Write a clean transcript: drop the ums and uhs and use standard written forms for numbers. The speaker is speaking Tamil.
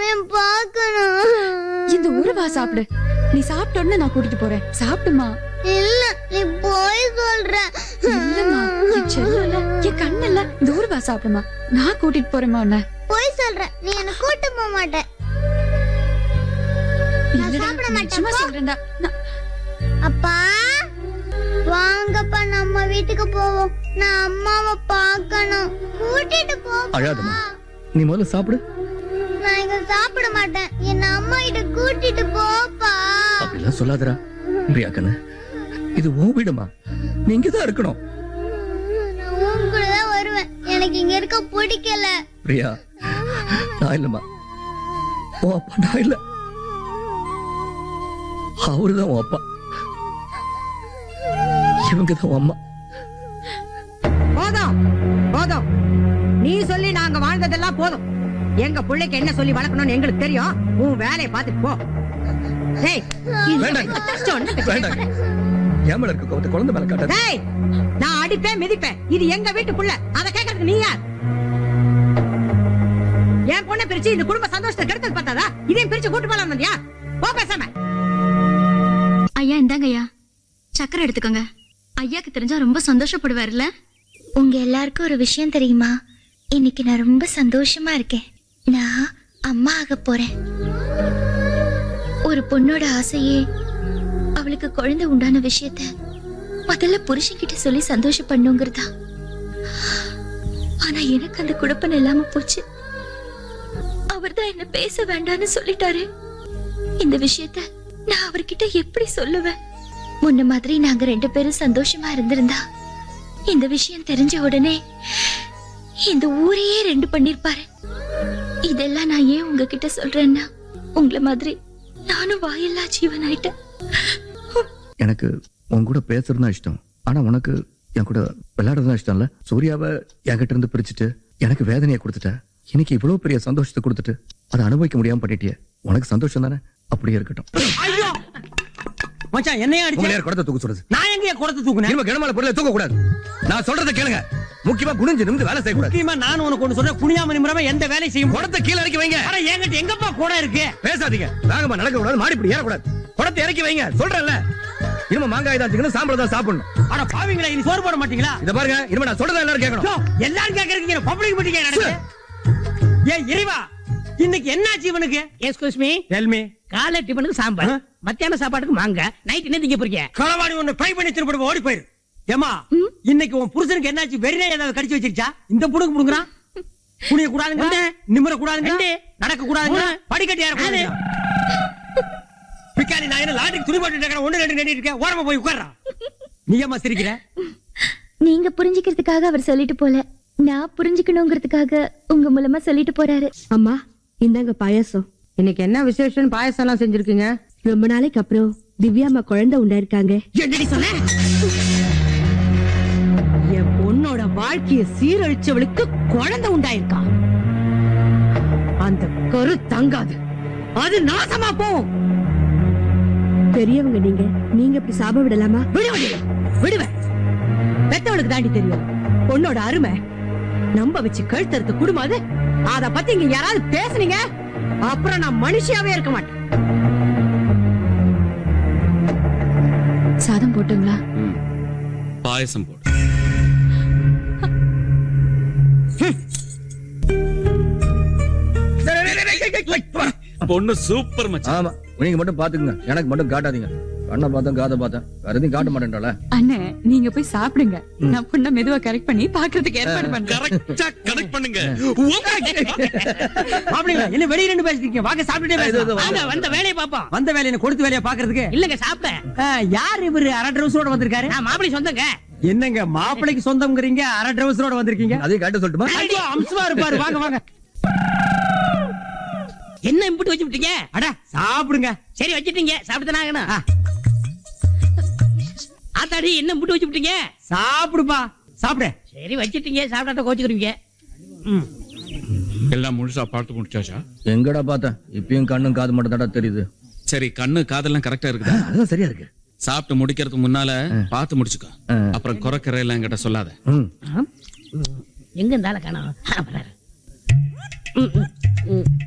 இந்த ஊருவா சாப்பிடு. நீ சாப்பிட்ட உடனே நான் கூட்டிட்டு போறேன். சாப்பிடுமா. இல்ல நீ போய் சொல்ற. இல்லம்மா, என் செல்லல, என் கண்ணல்ல. இந்த ஊருவா சாப்பிடுமா. நான் கூட்டிட்டு போறேம்மா உன்னை. போய் சொல்ற. நீ என்ன கூட்டி போக மாட்டே. சும்மா சொல்றேன்டா. அப்பா வாங்கப்பா நம்ம வீட்டுக்கு போவோம். நான் அம்மாவை பார்க்கணும். கூட்டிட்டு போ. அழாதம்மா, நீ முதல்ல சாப்பிடு. நான் இங்க சாப்பிட மாட்டேன். என்ன அம்மா கிட்ட கூட்டிட்டு போப்பா. அப்படிலாம் சொல்லாதடா பிரியா கண்ணு. இது உன் வீடுமா, நீ இங்கதான் இருக்கணும். நான் உன் கூட தான் வருவேன். எனக்கு இங்க இருக்க பிடிக்கல. பிரியா, நான் இல்லம்மா, உன் அப்பா நான் இல்ல, அவருதான் உன் அப்பா, இவங்கதான் உன் அம்மா. போதும் போதும், நீ சொல்லி நாங்க வாழ்ந்ததெல்லாம் போதும். எங்க பிள்ளைக்கு என்ன சொல்லி வளர்க்கணும்னு எங்களுக்கு தெரியும். உன் வேலையை பார்த்துட்டு போ. ஏமல இருக்க கோவத்தை குழந்தை மேல காட்டாத. நான் அடிப்பேன் மிதிப்பேன். இது எங்க வீட்டு புள்ள. அத கேக்குறதுக்கு நீ யார்? என் பொண்ணை பிரிச்சு இந்த குடும்ப சந்தோஷத்தை கெடுத்தது பார்த்தாதா? இதையும் பிரிச்சு கூட்டு போலாம் வந்தியா? போ பேசாம. ஐயா இந்தாங்க ஐயா, சக்கரை எடுத்துக்கோங்க. ஐயாக்கு தெரிஞ்சா ரொம்ப சந்தோஷப்படுவாருல்ல. உங்க எல்லாருக்கும் ஒரு விஷயம் தெரியுமா? இன்னைக்கு நான் ரொம்ப சந்தோஷமா இருக்கேன். நான் அம்மா ஆக போறேன். ஒரு பொண்ணோட ஆசையே அவளுக்கு குழந்தை உண்டான விஷயத்த முதல்ல புருஷன்கிட்ட சொல்லி சந்தோஷப்படணுங்கிறதா. ஆனா எனக்கு அந்த குழப்பம் இல்லாம போச்சு. அவர்தான் என்ன பேச வேண்டான்னு சொல்லிட்டாரு. இந்த விஷயத்த நான் அவர்கிட்ட எப்படி சொல்லுவேன்? முன்ன மாதிரி நாங்க 2 பேரும் சந்தோஷமா இருந்திருந்தா இந்த விஷயம் தெரிஞ்ச உடனே இந்த ஊரையே 2 பண்ணிருப்பாரு. இதெல்லாம் நான் ஏன் உங்ககிட்ட சொல்றேன்னா, உங்களை மாதிரி நானும் வாயில்லா ஜீவன் ஆயிட்டேன். எனக்கு உன் கூட பேசுறதுதான் இஷ்டம். ஆனா உனக்கு என் கூட விளையாடுறதுதான் இஷ்டம் இல்ல. சூர்யாவை என்கிட்ட இருந்து பிரிச்சுட்டு எனக்கு வேதனையை கொடுத்துட்ட. இன்னைக்கு இவ்வளவு பெரிய சந்தோஷத்தை கொடுத்துட்டு அதை அனுபவிக்க முடியாம பண்ணிட்டிய. உனக்கு சந்தோஷம் தானே? அப்படியே இருக்கட்டும். மச்சான் என்னைய அடிச்சு குடத்தை தூக்க சொல்றது. நான் எங்க குடத்தை தூக்குனேன்? இனிமே கனமான பொருளை தூக்க கூடாது. நான் சொல்றதை கேளுங்க. முக்கியமா குனிஞ்சு நிமிந்து வேலை செய்ய கூடாது. முக்கியமா நான் உனக்கு ஒன்னு சொல்றேன். குனியாம நிமிராம எந்த வேலையும் செய்யும். குடத்தை கீழே இறக்கி வைங்க. அட என்கிட்ட எங்கப்பா குடம் இருக்கு? பேசாதீங்க. வேகமா நடக்க கூடாது, மாடி இப்படி ஏற கூடாது. குடத்தை இறக்கி வைங்க சொல்றேன்ல. இனிமே மாங்காய் தான் திங்கணும், சாம்பல் தான் சாப்பிடணும். அட பாவிங்களா, இனி சோறு போட மாட்டீங்களா? இத பாருங்க, இனிமே நான் சொல்றதை எல்லாரும் கேட்கணும். எல்லாரும் கேக்குறீங்க. பப்ளிக் மீட்டிங் நடக்குது. ஏய் இறைவா, இன்னைக்கு என்னாச்சு இவனுக்கு? Excuse me, tell me. காலை டிபனுக்கு சாம்பார், மத்தியான சாப்பாட்டுக்கு மாங்க, நைட் என்ன திங்க போறீங்க? களவாடி ஒன்னு ட்ரை பண்ணி திரும்ப ஓடி போயிரு. ஏமா, இன்னைக்கு உன் புருஷனுக்கு என்னாச்சு? வெறினா ஏதாவது கடிச்சு வச்சிருச்சா? இந்த புடுங்க புடுங்கறான். குனிய கூடாதுங்க, நிமிர கூடாதுங்க, நடக்க கூடாதுங்க, படிக்கட்டி ஏற கூடாது. பிக்காலி நான் என்ன லாட்ரிக்கு துணி போட்டு இருக்கேன். 1 2 நின்னுட்டு இருக்கேன். ஓரமா போய் உட்கார்றா. நீ ஏமா சிரிக்கிற? நீங்க புரிஞ்சுக்கிறதுக்காக அவர் சொல்லிட்டு போல, நான் புரிஞ்சுக்கணுங்கிறதுக்காக உங்க மூலமா சொல்லிட்டு போறாரு. அம்மா இந்தாங்க பாயாசம். இன்னைக்கு என்ன விசேஷம்? பாயாசம் எல்லாம் செஞ்சிருக்கீங்க. ரொம்ப நாளைக்கு அப்புறம் திவ்யா அம்மா குழந்தை உண்டாயிருக்காங்க. என்னடி சொன்ன? என் பொண்ணோட வாழ்க்கைய சீரழிச்சவளுக்கு குழந்தை உண்டாயிருக்கா. அந்த கரு தங்காது, அது நாசமா போகும். பெரியவங்க நீங்க இப்படி சாப விடலாமா? விடுவேன். பெத்தவளுக்கு தாண்டி தெரியும் பொண்ணோட அருமை. நம்ப வச்சு கழுத்தறுத்த குடும்பம் அது. அத பத்தி இங்க யாராவது பேசுனீங்க, அப்புறம் நான் மனுஷியாவே இருக்க மாட்டேன். சாதம் போட்டுங்களா? பாயசம் போடு. பொண்ணு சூப்பர் மச்சான். ஆமா, நீங்க மட்டும் பாத்துக்குங்க, எனக்கு மட்டும் காட்டாதீங்க. கண்ணை பார்த்தேன், காதை பார்த்தேன், வேற எதையும் காட்ட மாட்டேன்டால. அண்ணே நீங்க போய் சாப்பிடுங்க. நான் பொண்ணை மெதுவா கரெக்ட் பண்ணி பாக்குறதுக்கு ஏற்பாடு பண்றேன். கரெக்டா கனெக்ட் பண்ணுங்க. மாப்பிள்ளைங்களா என்ன வெளிய நின்னு பேசிட்டீங்க? வாங்க சாப்பிட்டுட்டே பேசலாம். வாங்க வந்த வேலையை பாப்போம். வந்த வேலையை கொடுத்த வேலையை பாக்குறதுக்கு இல்லங்க சாப்பிட. யார் இவரு அரை ட்ரவுசரோட வந்திருக்காரு? நான் மாப்பிள்ளை சொந்தங்க. என்னங்க மாப்பிள்ளைக்கு சொந்தம்ங்கறீங்க, அரை ட்ரவுசரோட வந்திருக்கீங்க? அதையும் காட்ட சொல்லட்டுமா? ஐயோ அம்சமா இருப்பாரு. வாங்க வாங்க. என்ன இம்புட்டு வச்சு விட்டீங்க? அட சாப்பிடுங்க. சரி வச்சிட்டீங்க, சாப்பிட்டுதானே ஆகணும். ஆத்தாடி என்ன இம்புட்டு வச்சு விட்டீங்க? சாப்பிடுப்பா, சாப்பிடு. சரி வச்சிட்டீங்க, சாப்பிடாட்ட கோச்சுக்கிறீங்க. எல்லாம் முழுசா பார்த்து முடிச்சாச்சா? எங்கடா பார்த்தேன், இப்பயும் கண்ணும் காது மட்டும் தாடா தெரியுது. சரி, கண்ணு காதெல்லாம் கரெக்டா இருக்குதா? அதான் சரியா இருக்கு. சாப்பிட்டு முடிக்கிறதுக்கு முன்னால பார்த்து முடிச்சுக்கோ. அப்புறம் குறைக்கிற எல்லாம் என்கிட்ட சொல்லாத. எங்க இருந்தாலும் காணோம்.